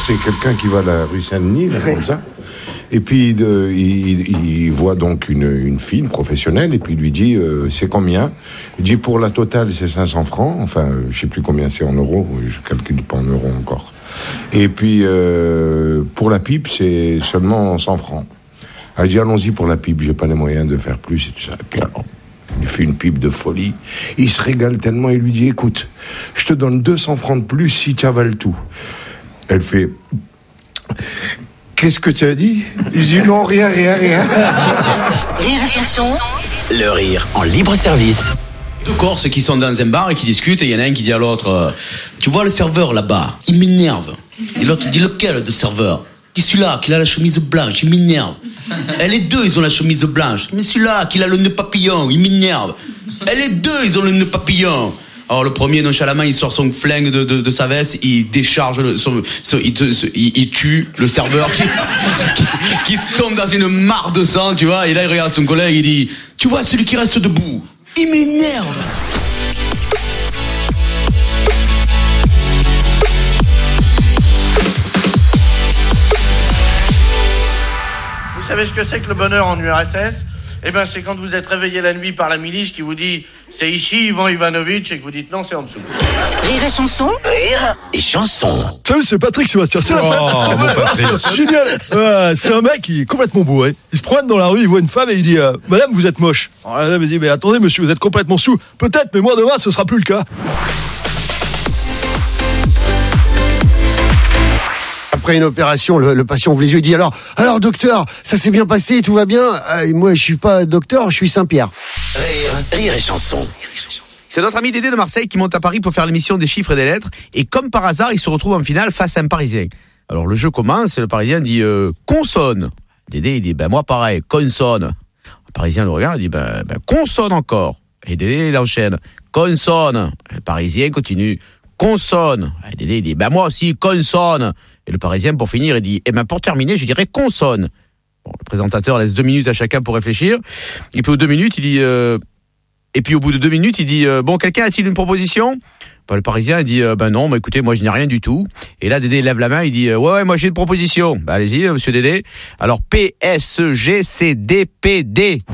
c'est quelqu'un qui va à la rue Saint-Denis, là, comme ça. Et puis, il voit donc une fille, une professionnelle, et puis il lui dit, c'est combien ? Il dit, pour la totale, c'est 500 francs. Enfin, je sais plus combien c'est en euros. Je calcule pas en euros encore. Et puis, pour la pipe, c'est seulement 100 francs. Elle dit, allons-y pour la pipe, j'ai pas les moyens de faire plus, et tout ça. Et puis alors, il fait une pipe de folie. Il se régale tellement, il lui dit, écoute, je te donne 200 francs de plus si tu avales tout. Elle fait... Qu'est-ce que tu as dit ? Je dis non, rien. Rire et chanson. Le rire en libre service. Deux Corses qui sont dans un bar et qui discutent, et il y en a un qui dit à l'autre, tu vois le serveur là-bas, il m'énerve. Et l'autre dit, lequel de serveur ? Il dit, celui-là qui a la chemise blanche, il m'énerve. Et les deux, ils ont la chemise blanche. Mais celui-là qui a le nœud papillon, il m'énerve. Et les deux, ils ont le nœud papillon. Alors le premier, nonchalamment, il sort son flingue de sa veste, il décharge, il tue le serveur qui tombe dans une mare de sang, tu vois. Et là, il regarde son collègue, il dit, tu vois, celui qui reste debout, il m'énerve. Vous savez ce que c'est que le bonheur en URSS ? Eh ben, c'est quand vous êtes réveillé la nuit par la milice qui vous dit « C'est ici, Ivan Ivanovitch » et que vous dites « Non, c'est en dessous ». Rire et chanson. Rire et chanson. Salut, c'est Patrick Sébastien. C'est la fête. Mon Patrick. C'est génial. C'est un mec qui est complètement bourré. Il se promène dans la rue, il voit une femme et il dit Madame, vous êtes moche. Alors la dame, elle dit mais attendez, monsieur, vous êtes complètement sous. Peut-être, mais moi demain, ce sera plus le cas. Après une opération, le patient ouvre les yeux et dit alors docteur, ça s'est bien passé, tout va bien. Moi, je suis pas docteur, je suis Saint-Pierre. Rire et chanson. C'est notre ami Dédé de Marseille qui monte à Paris pour faire l'émission des chiffres et des lettres. Et comme par hasard, il se retrouve en finale face à un Parisien. Alors le jeu commence et le Parisien dit consonne. Dédé, il dit moi pareil, consonne. Le Parisien le regarde, il dit consonne encore. Et Dédé, il enchaîne consonne. Et le Parisien continue consonne. Et Dédé, il dit moi aussi, consonne. Et le Parisien, pour finir, il dit pour terminer, je dirais consonne. Bon, le présentateur laisse 2 minutes à chacun pour réfléchir. Et puis aux 2 minutes, il dit et puis au bout de 2 minutes, il dit bon, quelqu'un a-t-il une proposition ? Le Parisien, il dit non, écoutez, moi je n'ai rien du tout. Et là, Dédé lève la main, il dit ouais, moi j'ai une proposition. Allez-y, monsieur Dédé. Alors PSGCDPD.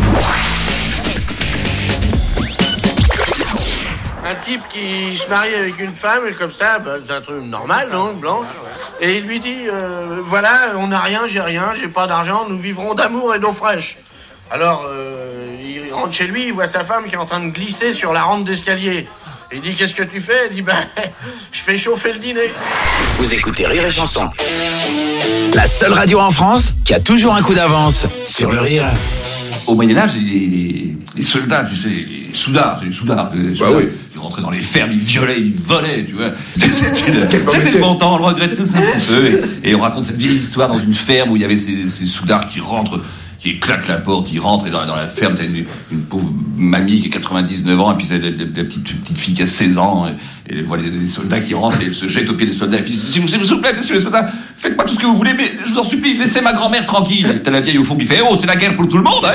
Un type qui se marie avec une femme, et comme ça, c'est un truc normal, non, blanche. Et il lui dit, voilà, on n'a rien, j'ai pas d'argent, nous vivrons d'amour et d'eau fraîche. Alors, il rentre chez lui, il voit sa femme qui est en train de glisser sur la rampe d'escalier. Il dit, qu'est-ce que tu fais ? Il dit, je fais chauffer le dîner. Vous écoutez Rire et chanson. La seule radio en France qui a toujours un coup d'avance sur le rire. Au Moyen-Âge, les soldats, tu sais, les soudards, ils rentraient dans les fermes, ils violaient, ils volaient, tu vois. C'était le bon temps, on le regrette tous un petit peu. Et on raconte cette vieille histoire dans une ferme où il y avait ces soudards qui rentrent, qui claquent la porte, ils rentrent, et dans la ferme, t'as une pauvre mamie qui a 99 ans, et puis c'est la petite fille qui a 16 ans, et elle voit les soldats qui rentrent, et elle se jette au pied des soldats, et puis s'il vous plaît, monsieur les soldats, faites pas tout ce que vous voulez, mais je vous en supplie, laissez ma grand-mère tranquille. Et t'as la vieille au fond qui fait, c'est la guerre pour tout le monde, hein.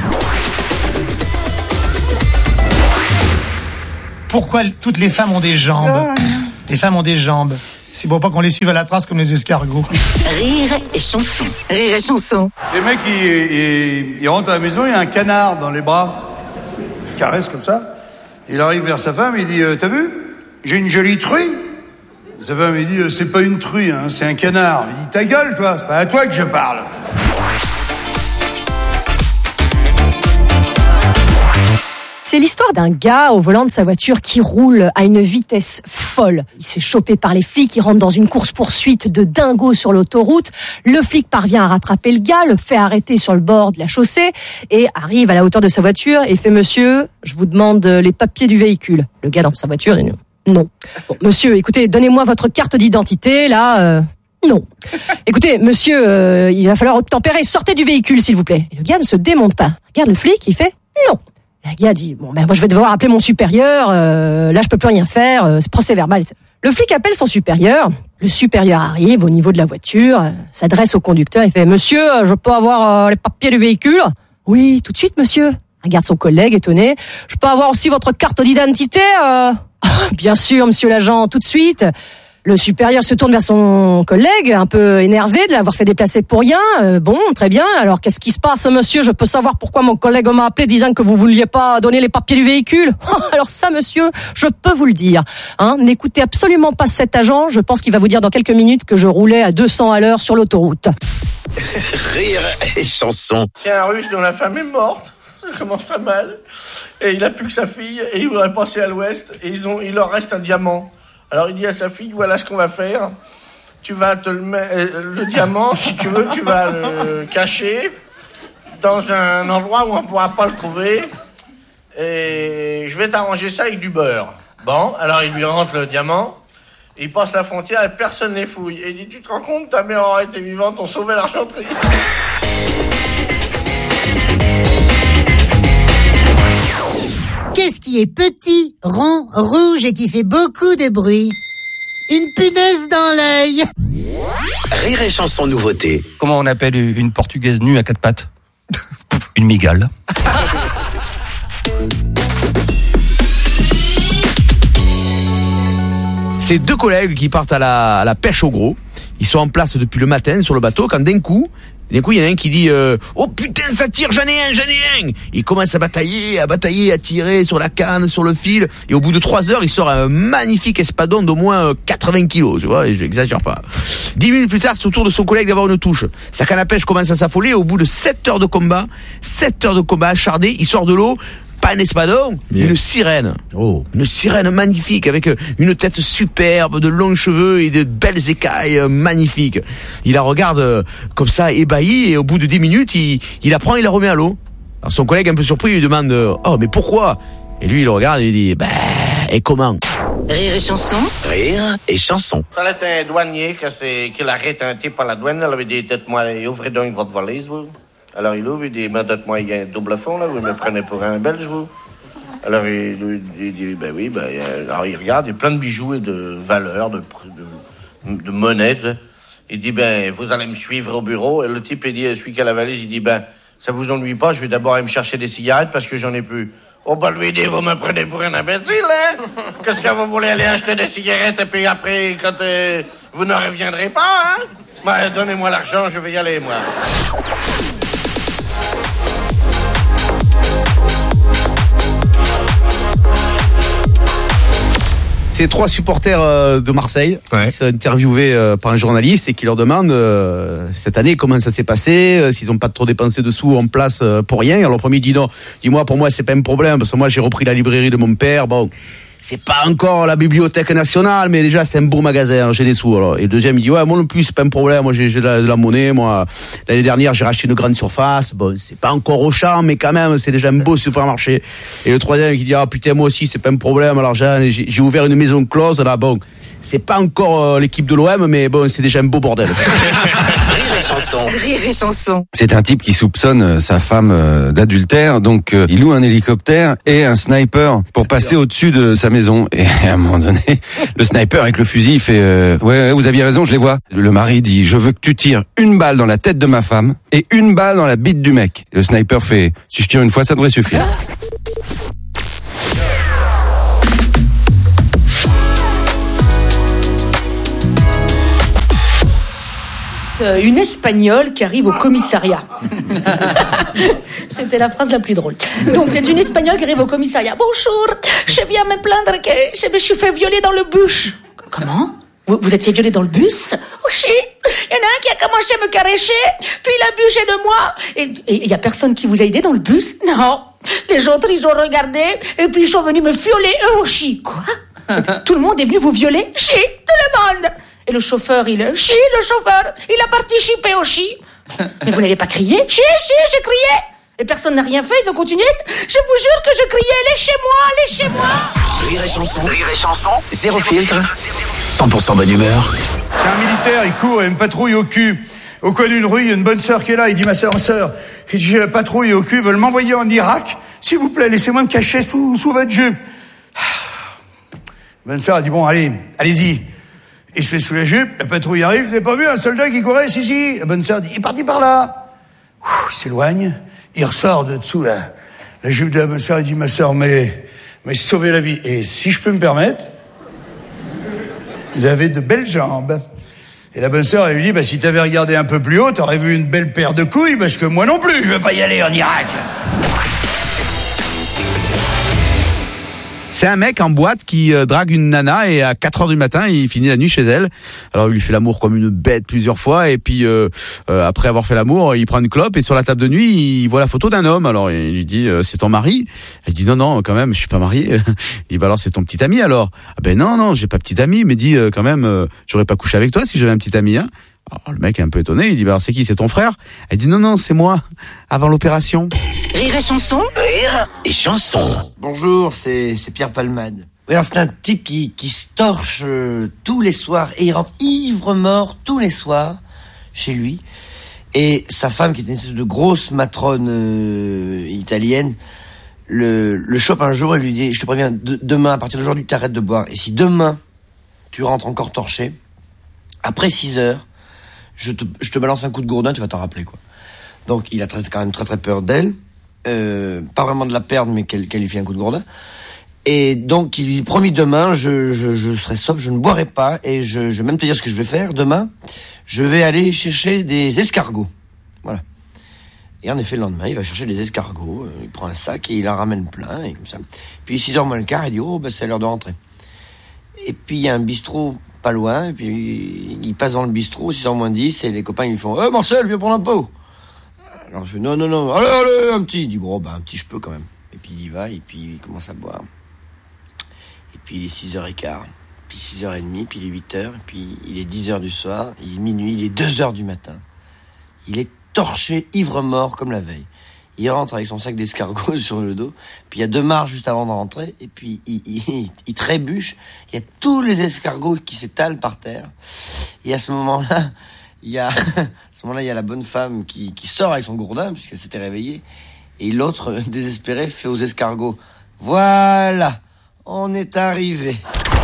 Pourquoi toutes les femmes ont des jambes ? Les femmes ont des jambes. C'est pour pas qu'on les suive à la trace comme les escargots. Rire et chanson. Rire et chanson. Les mecs, ils rentrent à la maison, il y a un canard dans les bras. Il caresse comme ça. Il arrive vers sa femme, il dit t'as vu ? J'ai une jolie truie. Sa femme, il dit c'est pas une truie, hein, c'est un canard. Il dit ta gueule, toi, c'est pas à toi que je parle. C'est l'histoire d'un gars au volant de sa voiture qui roule à une vitesse folle. Il se fait choper par les flics, il rentre dans une course-poursuite de dingo sur l'autoroute. Le flic parvient à rattraper le gars, le fait arrêter sur le bord de la chaussée et arrive à la hauteur de sa voiture et fait « Monsieur, je vous demande les papiers du véhicule ». Le gars dans sa voiture dit « Non ». Bon, monsieur, écoutez, donnez-moi votre carte d'identité, là... Non. Écoutez, monsieur, il va falloir obtempérer, sortez du véhicule, s'il vous plaît. Et le gars ne se démonte pas. Regarde le flic, il fait « Non ». Le gars dit moi je vais devoir appeler mon supérieur, là je peux plus rien faire, c'est procès verbal. Le flic appelle son supérieur, le supérieur arrive au niveau de la voiture, s'adresse au conducteur, il fait monsieur, je peux avoir les papiers du véhicule ? Oui, tout de suite monsieur. Regarde son collègue étonné, je peux avoir aussi votre carte d'identité ? Bien sûr monsieur l'agent, tout de suite. Le supérieur se tourne vers son collègue, un peu énervé de l'avoir fait déplacer pour rien. Bon, très bien. Alors, qu'est-ce qui se passe, monsieur? Je peux savoir pourquoi mon collègue m'a appelé disant que vous vouliez pas donner les papiers du véhicule? Alors ça, monsieur, je peux vous le dire. N'écoutez absolument pas cet agent. Je pense qu'il va vous dire dans quelques minutes que je roulais à 200 à l'heure sur l'autoroute. Rire et chanson. C'est un Russe dont la femme est morte. Ça commence pas mal. Et il a plus que sa fille. Et il voudrait passer à l'ouest. Et il leur reste un diamant. Alors il dit à sa fille, voilà ce qu'on va faire. Tu vas te le diamant, si tu veux, tu vas le cacher dans un endroit où on ne pourra pas le trouver. Et je vais t'arranger ça avec du beurre. Bon, alors il lui rentre le diamant. Il passe la frontière et personne ne les fouille. Et il dit, tu te rends compte, ta mère aurait été vivante, on sauvait l'argenterie. Qu'est-ce qui est petit, rond, rouge et qui fait beaucoup de bruit? Une punaise dans l'œil. Rire et chanson nouveauté. Comment on appelle une portugaise nue à quatre pattes? Une migale. C'est deux collègues qui partent à la pêche au gros. Ils sont en place depuis le matin sur le bateau quand d'un coup, il y en a un qui dit oh putain, ça tire, j'en ai un. Il commence à batailler, à tirer sur la canne, sur le fil, et au bout de 3 heures, il sort un magnifique espadon d'au moins 80 kilos, tu vois, et j'exagère pas. 10 minutes plus tard, c'est au tour de son collègue d'avoir une touche. Sa canne à pêche commence à s'affoler, et au bout de 7 heures de combat acharné, il sort de l'eau. Pas un espadon, une sirène. Oh. Une sirène magnifique avec une tête superbe, de longs cheveux et de belles écailles magnifiques. Il la regarde comme ça, ébahi, et au bout de 10 minutes, il la prend et la remet à l'eau. Alors son collègue, un peu surpris, lui demande oh, mais pourquoi? Et lui, il le regarde et il dit et comment? Rire et chanson. Rire et chanson. Ça était un douanier qui l'a rétenté par la douane. Elle avait dit, dites-moi, ouvrez donc votre valise, vous. Alors il ouvre, il dit, mais dites-moi, il y a un double fond, là, vous me prenez pour un Belge, vous. Alors il dit, ben oui, alors il regarde, il y a plein de bijoux et de valeurs, de monnaie. Il dit, ben, vous allez me suivre au bureau. Et le type, il dit, celui qui a la valise, il dit, ben, ça vous ennuie pas, je vais d'abord aller me chercher des cigarettes parce que j'en ai plus. Oh, ben, lui, il dit, vous me prenez pour un imbécile, hein? Qu'est-ce que vous voulez aller acheter des cigarettes et puis après, quand vous ne reviendrez pas, hein? Ben, donnez-moi l'argent, je vais y aller, moi. C'est 3 supporters de Marseille qui sont interviewés par un journaliste et qui leur demande cette année comment ça s'est passé, s'ils n'ont pas trop dépensé de sous en place pour rien. Alors le premier dit non, dis-moi, pour moi c'est pas un problème parce que moi j'ai repris la librairie de mon père. Bon, c'est pas encore la Bibliothèque nationale, mais déjà c'est un beau magasin, alors j'ai des sous. Alors. Et le deuxième il dit ouais, moi non plus c'est pas un problème, moi j'ai de la monnaie, moi l'année dernière j'ai racheté une grande surface, bon c'est pas encore Auchan, mais quand même c'est déjà un beau supermarché. Et le troisième qui dit ah putain moi aussi c'est pas un problème, alors j'ai ouvert une maison close là, bon c'est pas encore l'équipe de l'OM, mais bon c'est déjà un beau bordel. Rire et chanson. C'est un type qui soupçonne sa femme d'adultère, donc il loue un hélicoptère et un sniper pour passer au-dessus de sa maison. Et à un moment donné, le sniper avec le fusil il fait ouais, vous aviez raison, je les vois. Le mari dit je veux que tu tires une balle dans la tête de ma femme et une balle dans la bite du mec. Le sniper fait si je tire une fois ça devrait suffire. Une Espagnole qui arrive au commissariat. C'était la phrase la plus drôle. Donc, c'est une Espagnole qui arrive au commissariat. Bonjour, je viens me plaindre que je me suis fait violer dans le bus. Comment? Vous êtes fait violer dans le bus? Oui, il y en a un qui a commencé à me caresser, puis il a abusé de moi. Et il y a personne qui vous a aidé dans le bus? Non. Les autres, ils ont regardé, et puis ils sont venus me violer eux aussi. Quoi? Tout le monde est venu vous violer? Si, tout le monde. Et le chauffeur, il a participé aussi. Mais vous n'avez pas crié? Si, j'ai crié. Et personne n'a rien fait, ils ont continué. Je vous jure que je criais, lâchez-moi. Rire et chanson. Zéro filtre. 100% bonne humeur. C'est un militaire, il court, il y a une patrouille au cul. Au coin d'une rue, il y a une bonne sœur qui est là. Il dit, ma sœur, il dit, j'ai la patrouille au cul, ils veulent m'envoyer en Irak. S'il vous plaît, laissez-moi me cacher sous votre jupe. La bonne sœur a dit, bon, allez-y. Il se fait sous la jupe, la patrouille arrive, vous n'avez pas vu un soldat qui courait? Si. La bonne sœur dit, il est parti par là. Il s'éloigne, il ressort de dessous la jupe de la bonne sœur, il dit, ma sœur, mais sauvez la vie. Et si je peux me permettre, vous avez de belles jambes. Et la bonne sœur, elle lui dit, bah, si t'avais regardé un peu plus haut, t'aurais vu une belle paire de couilles, parce que moi non plus, je veux pas y aller en Irak. C'est un mec en boîte qui drague une nana et à 4h du matin, il finit la nuit chez elle. Alors il lui fait l'amour comme une bête plusieurs fois et puis après avoir fait l'amour, il prend une clope et sur la table de nuit, il voit la photo d'un homme. Alors il lui dit c'est ton mari? Elle dit non quand même, je suis pas marié. Il dit bah alors c'est ton petit ami alors? Ah ben non, j'ai pas petit ami, mais dit quand même j'aurais pas couché avec toi si j'avais un petit ami hein. Alors, le mec est un peu étonné, il dit bah alors c'est qui? C'est ton frère? Elle dit non, c'est moi avant l'opération. Rire et chanson. Rire et chanson. Bonjour, c'est Pierre Palmade. Alors c'est un type qui se torche tous les soirs et il rentre ivre mort tous les soirs chez lui. Et sa femme, qui est une espèce de grosse matrone italienne, le chope un jour et lui dit, je te préviens, demain, à partir d'aujourd'hui, tu arrêtes de boire. Et si demain, tu rentres encore torché, après 6 heures, je te balance un coup de gourdin, tu vas t'en rappeler, quoi. Donc, il a quand même très peur d'elle. Pas vraiment de la perdre, mais qu'elle lui fait un coup de gourdin. Et donc, il lui promet demain, je serai sobre, je ne boirai pas, et je vais même te dire ce que je vais faire. Demain, je vais aller chercher des escargots. Voilà. Et en effet, le lendemain, il va chercher des escargots, il prend un sac et il en ramène plein, et comme ça. Puis, 6h moins le quart, il dit, oh, c'est l'heure de rentrer. Et puis, il y a un bistrot pas loin, et puis, il passe dans le bistrot, 6h moins 10, et les copains, ils lui font, Marcel, viens prendre un pot. Alors, je fais, non, allez, un petit. Il dit, bon, un petit, je peux quand même. Et puis, il y va, et puis, il commence à boire. Et puis, il est 6h15, puis 6h30, puis il est 8h, puis il est 10h du soir, il est minuit, il est 2h du matin. Il est torché, ivre-mort, comme la veille. Il rentre avec son sac d'escargots sur le dos, puis il y a 2 marches juste avant de rentrer, et puis il trébuche, il y a tous les escargots qui s'étalent par terre, et à ce moment-là, il y a la bonne femme qui sort avec son gourdin, puisqu'elle s'était réveillée, et l'autre, désespéré, fait aux escargots, voilà, on est arrivé.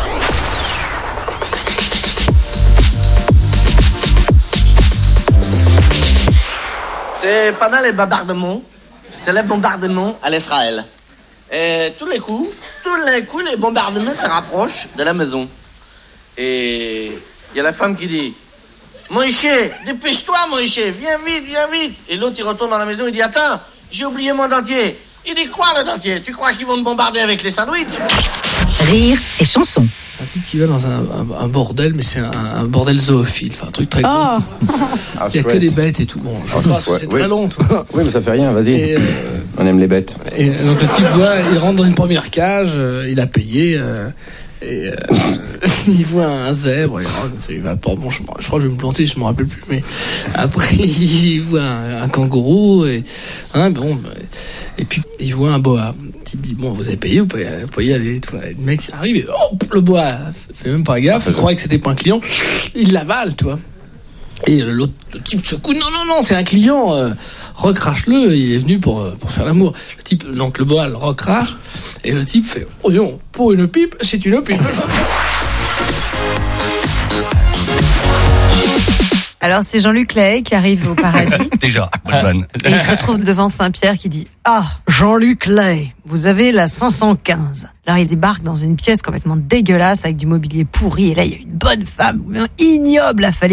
C'est pendant les bombardements, c'est les bombardements à l'Israël. Et tous les coups, les bombardements se rapprochent de la maison. Et il y a la femme qui dit, Moïse, dépêche-toi Moïse, viens vite. Et l'autre il retourne dans la maison, il dit, attends, j'ai oublié mon dentier. Il dit, quoi le dentier? Tu crois qu'ils vont te bombarder avec les sandwichs? Rire et chanson. Un type qui va dans un bordel, mais c'est un bordel zoophile, enfin un truc très gros. Il y a que des bêtes et tout. Bon, je pense que c'est très long, toi. Oui, mais ça fait rien, vas-y. On aime les bêtes. Et donc le type il rentre dans une première cage, il a payé, et il voit un zèbre, il va pas, bon, je crois que je vais me planter, je me rappelle plus, mais après il voit un kangourou, et puis il voit un boa. Il dit, bon, vous avez payé, vous pouvez y aller. Le mec arrive et le boa fait même pas gaffe, il croyait que c'était pas un client, il l'avale, tu vois. Et le type secoue, non, c'est un client, recrache-le, il est venu pour faire l'amour. Le type, donc le boa le recrache, et le type fait, oh non, pour une pipe, c'est une pipe. Alors c'est Jean-Luc Lahaye qui arrive au paradis. Déjà, bonne vanne. Et il se retrouve devant Saint-Pierre qui dit « Ah, Jean-Luc Lahaye, vous avez la 515 ». Alors il débarque dans une pièce complètement dégueulasse avec du mobilier pourri et là il y a une bonne femme, ignoble,